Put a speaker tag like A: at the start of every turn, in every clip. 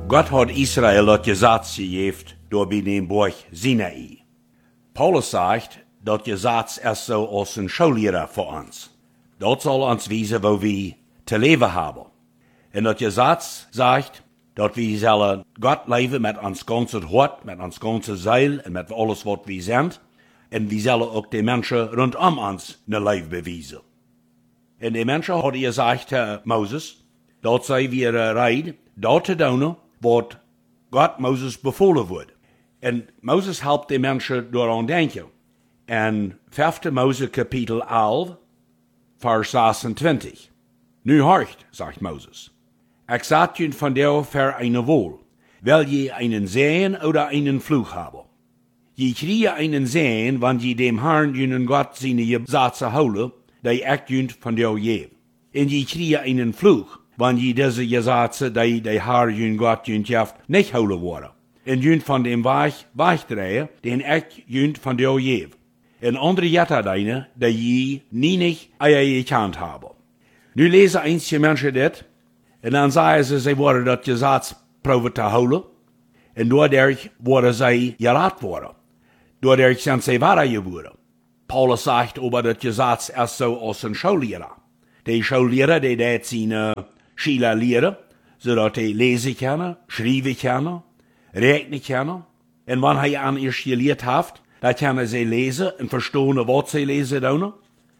A: Gott hat Israel dat Gesetz gegeben, door bij den Berg Sinai. Paulus sagt, dat Gesetz ist so als ein Schullehrer für uns. Dat soll uns wiesen, wo wir zu leben haben. Und dat Gesetz sagt, dat wir sollen Gott leben mit uns ganzes Hort, mit uns ganzes Seil und mit alles, was wir sind. Und wir sollen auch die Menschen rundum uns ne Leben beweisen. Und die Menschen hat gesagt, Moses, dat sei wir reid, dat te doen, wat Gott Moses befohlen wurde. Und Moses helpt die Menschen daran denken. In 5. Mose Kapitel 11, Vers 26. Nu horcht, sagt Moses. Ich sag jün von der für eine Wohl, will je einen Sehen oder einen Fluch haben. Je kriege einen Sehen, wann je dem Herrn jünen Gott seine Gesetze holen, die echt jünt von der je. Und je kriege einen Fluch, wann je diese Gesetze, die der Herr jün Gott jünt jaft, nicht holen wollen. Und jünt von dem Weichdrehen, den echt jünt von der je. Und andere Jetterdeine, die je nie nicht eier gekannt haben. Nu lesen einige Menschen das, und dann sagen sie worden das Gesetz proben zu holen, und dadurch worden sie gerat worden. Dadurch sind sie wahr geworden. Paulus sagt aber, das Gesetz ist so als ein Schullehrer. Die Schullehrer, die das seine Schüler lehren, sodass die lesen können, schreiben können, rechnen können. Und wenn er an ihr gelehrt hat, dann können sie lesen und verstehen, was sie lesen tun.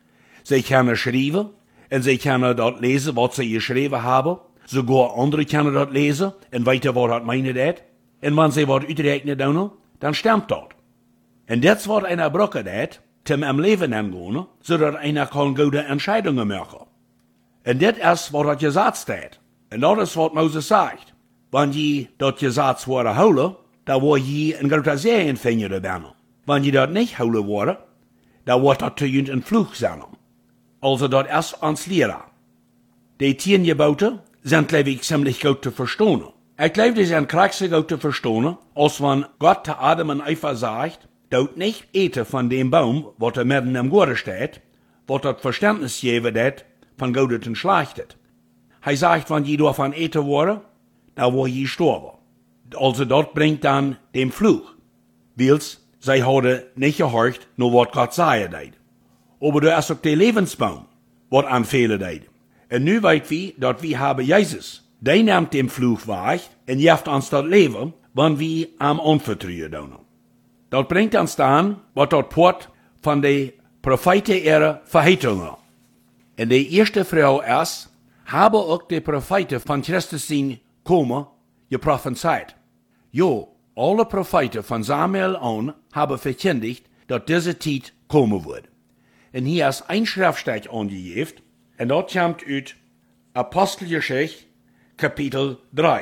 A: Sie können schreiben, und sie können dort lesen, was sie geschrieben haben. Sogar andere können dort lesen und weiter, was das meint das. Und wenn sie was ausrechnen tun, dann stimmt das. Und das wird einer brauchen das, zum am Leben angehen, sodass einer kann gute Entscheidungen machen. Und das ist, was das Gesetz steht. Und das ist, was Moses sagt. Wenn je das Gesetz wollen holen, dann wird je ein guter Segen finden werden. Wenn je das nicht holen wollen, dann wird das zu ein Fluch sein. Also das ist uns Lehrer. Die 10 Gebote sind, glaube ich, ziemlich gut zu verstehen. Ich glaube, die sind kraxig gut zu verstehen, als wenn Gott zu Adam und Eva sagt, dort nicht eten von dem Baum, was mitten im Garten steht, was das Verständnis geben wird, von Gott und schlachtet. Er sagt, wenn je davon eten wollen, dann wird je sterben. Also dort bringt dann den Fluch. Weils, sie haben nicht gehorcht, nur was Gott sagen deed. Aber da ist auch der Lebensbaum, was anfehlen deed. Und nu weit wir, dass wir haben Jesus. Der nimmt den Fluch weg und jeft uns das Leben, wenn wir am Unvertrauen tun. Das bringt uns dann, was dort port von der Propheten ihrer Verheißungen. Und die erste Frau ist, haben auch die Propheten von Christus sein Kommen geprophezeit. Jo, alle Propheten von Samuel an haben verkündigt, dass diese Zeit kommen wird. Und hier ist ein Schriftstück angegeben, und dort kommt aus Apostelgeschichte, Kapitel 3.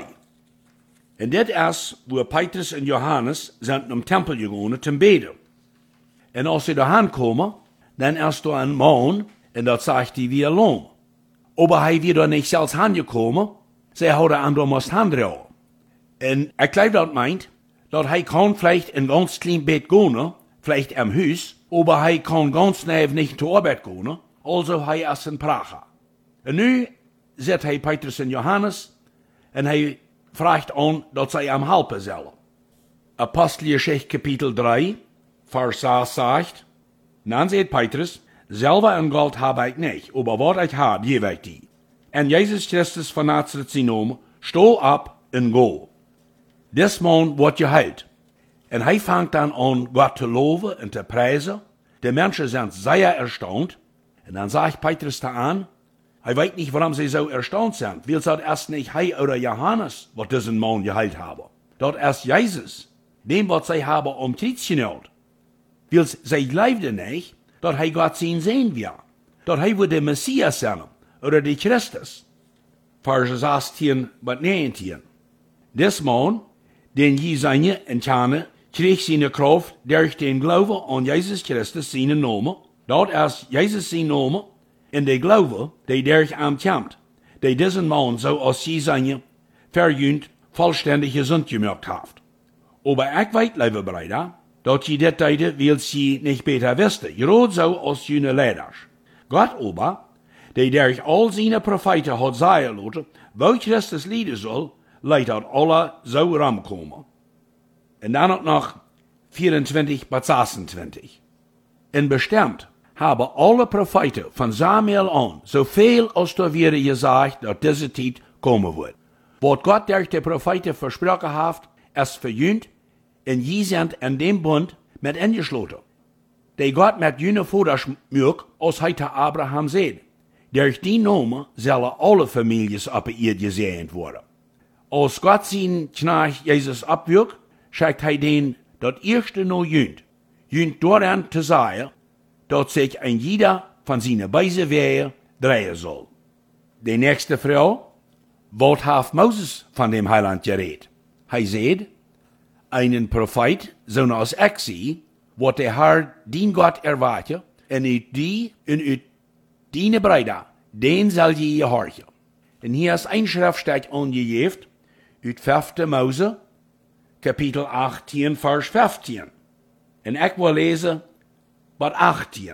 A: Und das ist, wo Petrus und Johannes sind im Tempel gegangen zum Beten. Und als sie da kommen, dann ist da ein Mann, und das sagt die wie allein. Aber er wird nicht selbst angekommen, sie hat an der Most handrau. Und ich glaube, das meint, dass er kann vielleicht ein ganz kleines Bett gehen, vielleicht am Haus, aber er kann ganz nahe nicht zur Arbeit gehen, also er ist ein Pracher. Und nu sieht er Petrus und Johannes, und er fragt an, dass sie am helfen sollen. Apostelgeschichte Kapitel 3, Vers 6 sagt, dann sagt Petrus, selber ein Gold habe ich nicht, aber was ich habe, gebe ich dir. Und Jesus Christus von Nazareth sein Name, steh ab und go. Des Mann wird geheilt. Und er fängt dann an, Gott zu loben und zu preisen. Die Menschen sind sehr erstaunt. Und dann sagt Petrus da an, er weiß nicht, warum sie so erstaunt sind. Weil es erst nicht er oder Johannes, was diesen Mann geheilt haben. Dort erst Jesus, dem, was sie haben, Kreuz genäht. Weil sie glaubten nicht, dass er Gott sehen wird. Dass er wird der Messias sein, oder der Christus. Vers 16 bis 19. Des Mann, den je seine und Tane, kriegt seine Kraft durch den Glauben an Jesus Christus seinen Namen. Dort ist Jesus sein Name, in der Glaube, der durch am kommt, der diesen Mann so als je seine verjühnt, vollständig gesund gemacht hat. Aber ich weiß, liebe Brüder, dass sie das Teide, weil sie nicht besser wüsste, gerade so als jene Leiders. Gott aber, der durch all seine Propheten hat sagen lassen, wo Christus leiden soll, Leid hat alle so rankommen. Und dann auch noch 24 bis 26. Und bestimmt haben alle Propheten von Samuel an so viel als da wäre gesagt, dass diese Zeit kommen wird. Was Gott durch die Propheten versprochen hat, ist verjüngt und je sind in dem Bund mit eingeschlossen. Der Gott mit jene Vatersmürk, als heute Abraham sagt. Durch die Namen sollen alle Familien auf der Erde gesegnet werden. Als Gott seinen Knecht Jesus abwirkt, schickt er den das erste noch jünt daran zu sagen, dass sich ein jeder von seinen beiden Wegen drehen soll. Die nächste Frau, was hat Moses von dem Heiland geredet? Er sagt, einen Prophet, so als ich sie, was der Herr, den Gott erwarte, und ut deine Brüder, den soll je gehorchen. Und hier ist ein Schriftstück angegeben, ut 5. Mose, Kapitel 18, Vers 15. Und ich will lesen, Bad 18.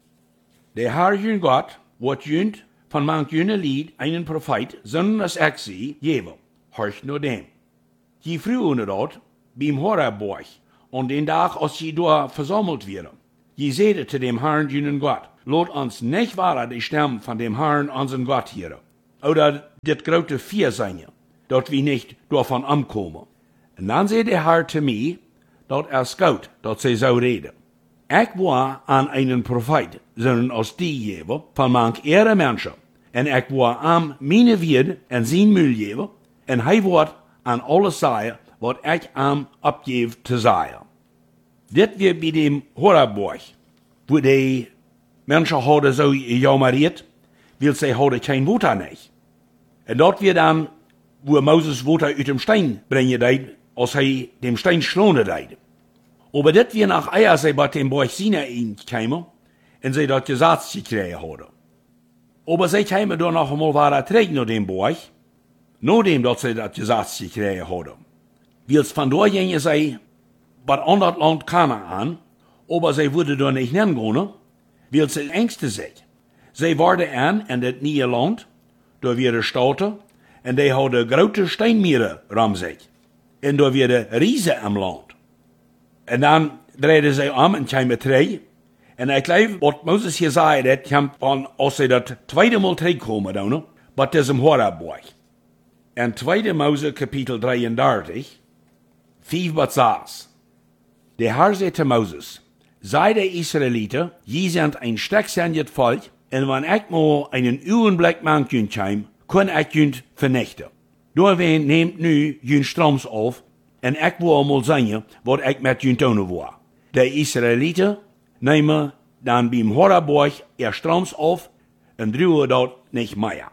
A: Der Herr, jün Gott, wat jünt von manch jüne Lied einen Prophet, sondern als ich sie, gebe, horcht nur dem. Je früher dort, beim Horabborg, und den Tag, als sie dort versammelt werden, je seht zu dem Herrn, jünen Gott, lot uns nicht wahr die Stimme von dem Herrn, unseren Gott, hören. Oder das große Vier sein, dort wir nicht davon ankommen. Und dann sagt der Herr zu mir, dort es gut, dort sie so reden. Ich war an einen Prophet, sondern als die geben, von manch ihre Menschen. Und ich war an meine Wied und sein Müll geben, und er wird an alles sagen, was ich am abgebe zu sagen. Das wird bei dem Horabborg, wo die Menschen haben so jammeriert, weil sie haben kein Wasser nicht. Und dort wird dann, wo Moses Wasser aus dem Stein bringen deit, als er dem Stein schlonen deit. Aber das wir nach Eier sie bei dem Borg Sinai kamen, und sie dort Gesetz gekriegt haben. Aber sie kamen dann noch einmal weiter zurück nach dem Borg, nachdem dort sie das Gesetz gekriegt haben. Weil es von dort gingen sie, bei anderes Land Kanaan, aber sie wurde dort nicht hingehen, weil sie ängste sich. Sie waren an in das neue Land, da werden Städte, und die hadden große Steinmeere rum sich. Und da werden Riesen am Land. Und dann drehten sie und kamen terug. Und ich glaube, was Moses hier sagt, das kommt von, als sie das zweite Mal zurückkommen, dann, bei diesem Horabborg. In 2. Mose, Kapitel 33, 5 bis 6. Der Herr sagte zu Moses, sei der Israeliter, je sind ein stecksendiges Volk, und wenn ich mal einen Augenblick machen kann ich ihn vernichten. Deswegen nehmt nu jün Stroms auf, und ich will mal sagen, was ich mit jün tun will. Der Israeliter nehmen dann beim Horabborg ihr Stroms auf und drüben dort nicht mehr.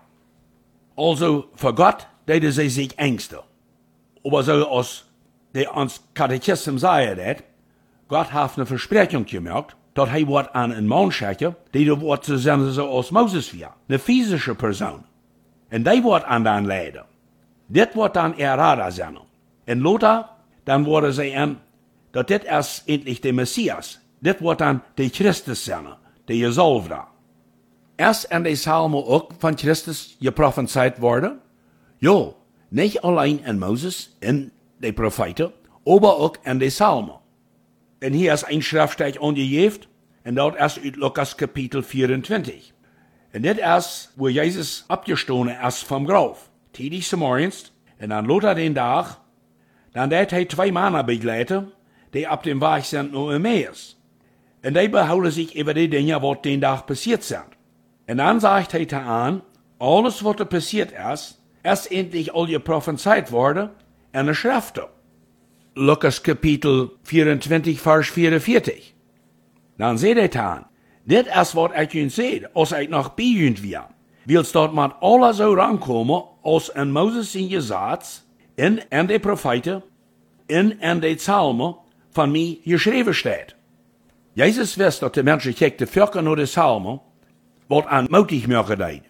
A: Also, für Gott deden sie sich Ängste. Aber so als der uns Katechismus sagt, Gott hat eine Versprechung gemacht, dass er wird an einen Mann schicken, der wird zu sein, so als Moses war. Eine physische Person. Und der wird an den leiden. Das wird dann ihr Radar sein. Und Lothar, dann wurde sie an, dass das erst endlich der Messias, das wird dann der Christus sein, der Gesalbte. Erst in der Psalmen auch von Christus geprophezeit wurde, ja, nicht allein in Moses, in den Propheten, aber auch in den Psalmen. Und hier ist ein Schriftstück angegeben, und dort ist aus Lukas Kapitel 24. Und das ist, wo Jesus abgestoßen ist vom Grab. Tätig zum Morgens, und dann Lothar den Tag, dann hat er 2 Männer begleitet, die ab dem Weg sind nach Emmaus. Und die behalten sich über die Dinge, was den Tag passiert sind. Und dann sagt er an, alles, was da passiert ist endlich all geprophezeit worden in der Schrift. Lukas Kapitel 24, Vers 44. Dann seht ihr an, das ist, was ich ihnen sehe, als ich noch bei ihnen war. Willst dort mit alle so rankommen, als in Moses in Gesetz, in die Propheten, in die Psalmen von mir geschrieben steht. Jesus wist dat de mensen kijken vaker naar de psalmen, wat aan moedig maken deed.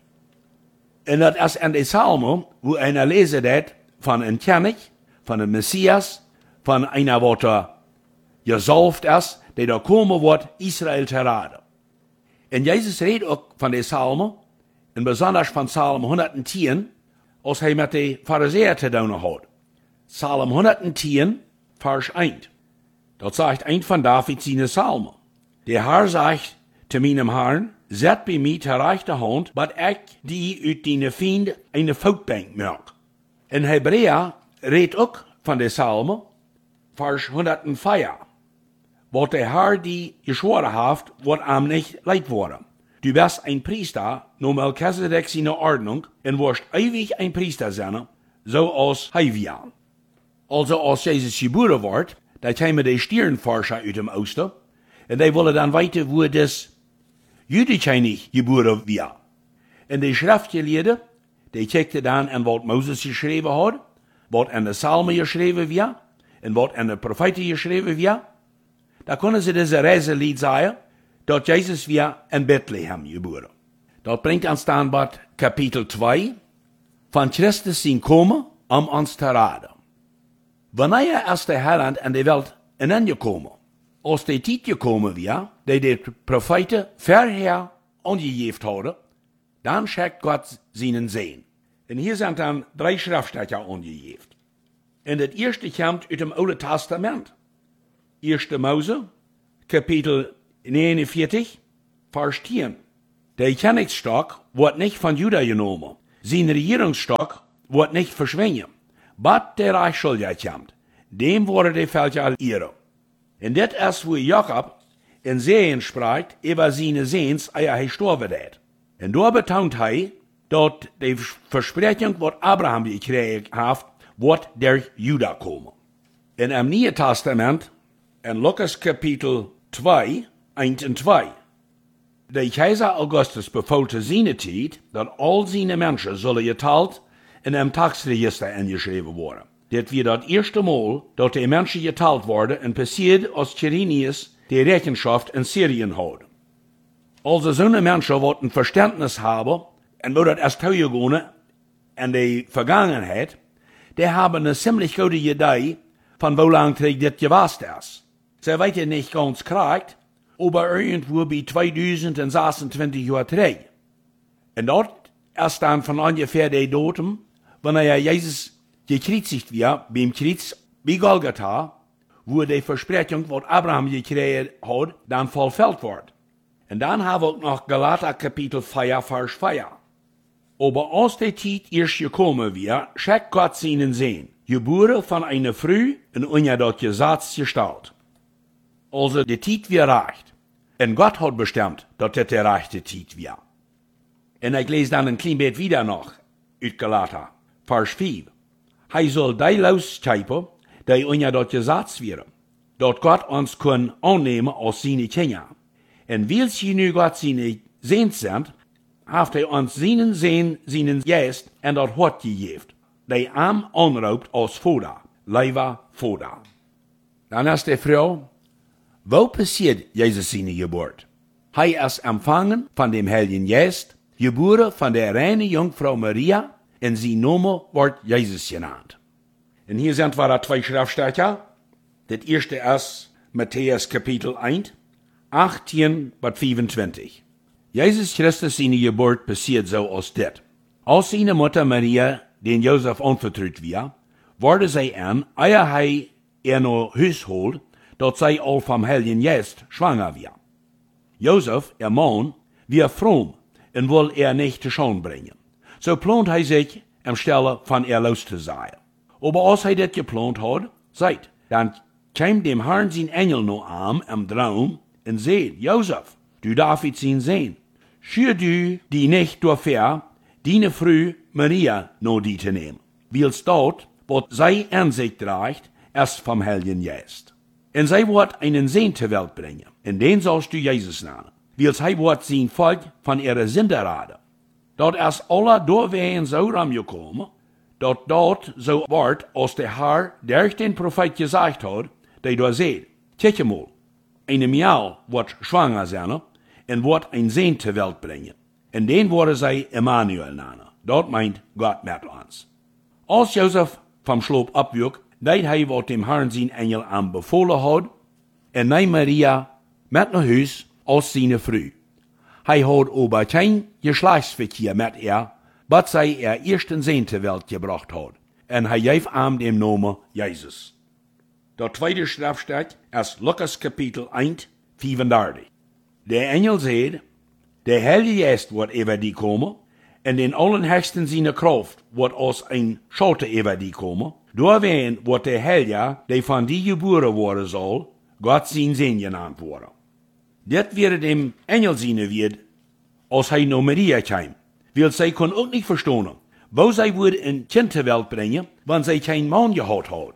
A: En dat is in de psalmen, wo einer lezen dat van een König, van een Messias, van einer wat gezalfd is, die daar komen wordt Israël te raden. En Jezus redt ook van de psalmen, en besonders van Psalm 110, als hij met de Pharisäer te doen had. Psalm 110, Vers 1. Dat zegt een van Davids zijn Psalmen. Der Herr sagt zu meinem Herrn, zet bij mij ter rechte hand, wat ik die uit deine Fiend eine Voetbank maak. In Hebräer redt ook van de Psalmen, Vers 104. Wat der Herr die geschworen heeft, wordt hem niet leid worden. Du bist ein Priester, nur Melchizedek seine Ordnung, und wirst ewig ein Priester sein, so als hij wir. Also als Jezus geboren wordt, da kwamen die Stirnforscher uit dem Oosten, und die willen dann weten, wo das Jüdische nicht geboren wird. Und die Schriftgelehrten, die kijkten dann an wat Moses geschreven had, wat an de Psalmen geschreven wird, und wat an de Propheten geschreven wird. Da können sie diese Reiselied sagen, dat Jezus weer in Bethlehem geboren. Dat bringt ons dan bij Kapitel 2 van Christus zijn komen om ons te raden. Wanneer is de Heiland in de wereld ingekomen? Als de tijd gekomen weer, die de profeten vorher aangegeven hadden, dan schickt Gott seinen Sehen. En hier zijn dan 3 Schriftstücke aangegeven. En het eerste komt uit het Oude Testament. 1. Mose, Kapitel 49, Vers 10. Der Königstock wird nicht von Juda genommen. Sein Regierungsstock wird nicht verschwinden. But der Reichschuldige kommt. Dem wurde die Völker ihre. Und das ist, wo Jakob in Sehen spricht, über seine Sehns, er gestorben ist. Und da betont er, dass die Versprechung, was Abraham gekriegt hat, wird der Juda kommen. In dem Neuen Testament, in Lukas Kapitel 2, 1 und 2. Der Kaiser Augustus befahl zu seiner Zeit, dass all seine Menschen sollen geteilt in einem Tagsregister eingeschrieben worden. Das wird das erste Mal, dass die Menschen geteilt wurden und passiert, als Quirinius die Rechenschaft in Syrien hat. Also so eine Menschen, die ein Verständnis haben, und wo das erst gegangen in die Vergangenheit, die haben eine ziemlich gute Idee, von wo lang das gewesen ist. Sie wissen nicht ganz korrekt, aber irgendwo bei 2026 Jahren zurück. Und dort ist dann von ungefähr der Datum, wenn Jesus gekreuzigt wird, beim Kreuz bei Golgatha, wo die Versprechung, was Abraham gekriegt hat, dann vollfällt wird. Und dann haben wir auch noch Galater Kapitel 4, Vers 4. Aber als die Zeit erst gekommen wird, schickt Gott seinen Sohn, geboren von einer Frau in unter das Gesetz Gestalt. Also die Zeit wird recht. Und Gott hat bestimmt, dass das der rechte Zeit wird. Und ich lese dann ein klein bisschen wieder noch, aus Galater, Vers 5. Er soll die loskeipen, die unter das Gesetz wären, dass Gott uns kann annehmen als seine Kinder. Und weil sie nu Gott seine Sehns sind, hat uns seinen Sehn, seinen Geist und das Wort gegeben, die ihm anraubt als Vater, lieber Vater. Dann ist die Frau, wo passiert Jesus seine Geburt? Er ist empfangen von dem Heiligen Geist, geboren von der reinen Jungfrau Maria, und sein Name wird Jesus genannt. Und hier sind wir da 2 Schriftstücke. Das erste ist Matthäus Kapitel 1, 18 bis 25. Jesus Christus seine Geburt passiert so als das. Als seine Mutter Maria den Josef anvertraut wird, wurde sie ehe er noch Haus holt, dat zij al vom Heiligen Geist schwanger wird. Josef, ihr Mann, wird fromm und will nicht zu Schau bringen. So plant hij sich am Stelle von los zu sein. Aber als hij das geplant hat, seid, dann kam dem Herrn sein Engel noch an im Traum und seht, Josef, du David sein Sohn, schür du die nicht dafür, deine Frau Maria noch die zu nehmen. Weil's dort, was sie an sich trägt, ist vom Heiligen Geist. Und sie wird einen Sohn zur Welt bringen, und den sollst du Jesus nennen, weil sie wird sein Volk von ihrer Sünde raden. Dort ist alle doorwegen so rumgekommen, dass dort so wird, als der Herr durch den Prophet gesagt hat, der da seht, kijk mal, eine Miau wird schwanger sein und wird einen Sohn zur Welt bringen. Und den wurde sie Emmanuel nennen. Dort meint Gott mit uns. Als Josef vom Schlaf abwog, deed hij wat dem Herrn zijn Engel aanbevolen had, en neem Maria met naar huis als seine Frau. Hij had aber kein Geschlechtsverkehr mit ihr, was sei ersten Sehn zur Welt gebracht hat. Und hij gaf ihm dem Namen Jesus. Der zweite Schriftstück ist Lukas Kapitel 1, 35. Der Engel sagt, der Heilige Geist wird über die kommen, und den Allerhöchsten seine Kraft wird aus ein Schalte über die kommen. Doorween wird der Heilige, der von die geboren worden soll, Gott sein Sinn genannt worden. Das wird dem Engel sein wird, als hij naar Maria kwam. Weil zij kon ook nicht verstehen, wo zij würde ein Kind zur Welt bringen, wenn zij kein Mann gehad hat.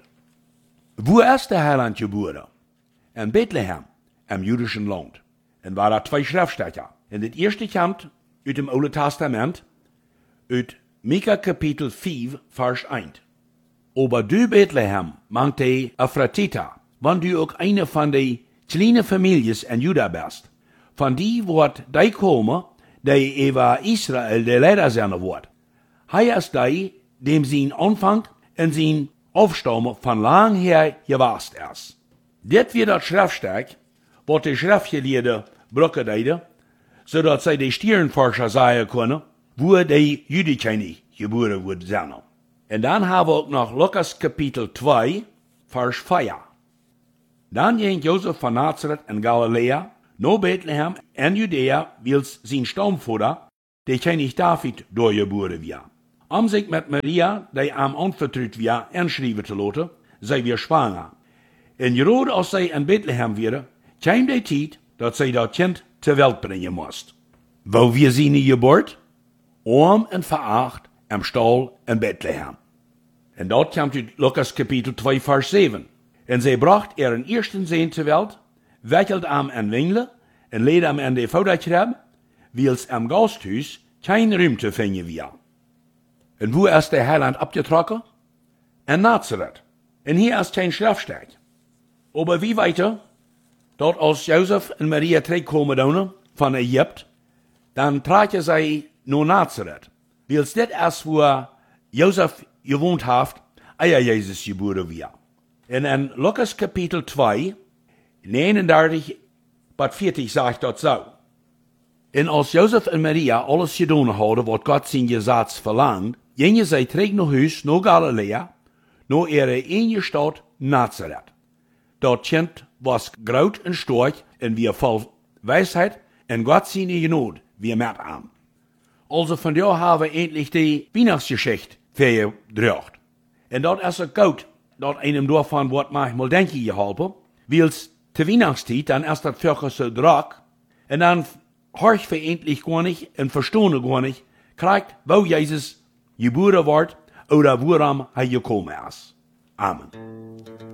A: Wo ist der Heiland geboren? In Bethlehem, im jüdischen Land. Und war da zwei Schriftstücke. Und das erste kommt aus dem Alten Testament, aus Mika Kapitel 5, Vers 1. Aber du Bethlehem, meint die Ephratita, wenn du auch eine von den kleinen Familien in Juda bist, von die wird die kommen, die über Israel der Leder sein wird. Hij ist die, dem sein Anfang und sein Aufstammen von lang her gewast ist. Das wird das Schriftstück, was die Schriftgelehrten brauchen deuten, sodass sie die Stirnforscher sagen können, wo die Jüdichen geboren wird sein. Und dann haben wir auch noch Lukas Kapitel 2, Vers 4. Dann ging Josef von Nazareth in Galiläa, nach Bethlehem in Judäa, weil sein Stammvater, der König David, durchgeboren war. Um sich mit Maria, die ihm anvertraut war, einschreiben zu lassen, sei wir schwanger. Und gerade als sie in Bethlehem waren, kam die Zeit, dass sie das Kind zur Welt bringen musste. Wo wir seine Geburt? Arm und veracht im Stall in Bethlehem. Und dort kommt Lukas Kapitel 2, Vers 7. Und sie bracht ihren ersten Sohn zur Welt, wickelt ihm in Wingle und lädt ihm in die Vaterkrib, weil es im Gasthaus kein Raum zu finden war. Und wo ist der Heiland abgetrokken? In Nazareth. Und hier ist kein Schriftstück. Aber wie weiter? Dort als Josef und Maria terugkomen von Ägypten, dann tragen sie nach Nazareth. Weil es das ist, wo Josef gewohnt hat, ehe Jesus geboren war. Und in Lukas Kapitel 2, 39 bis 40 sagt das so. Und als Josef und Maria alles getan hadden, was Gott sein Gesetz verlangt, gingen sie terug nach Haus, nach Galiläa, nach ihrer eigenen Stadt Nazareth. Dort Kind was groot und stark und wir voll Weisheit und Gott seine Gnade, wir mit ihm. Also von da haben wir endlich die Weihnachtsgeschichte vorgebracht. Und dort ist es gut, dort einem davon wird manchmal denken geholfen, weil es zur Weihnachtszeit, dann ist das Völker so drack, und dann horcht wir endlich gar nicht und verstehen gar nicht, kriegt, wo Jesus geboren wird oder woran er gekommen ist. Amen.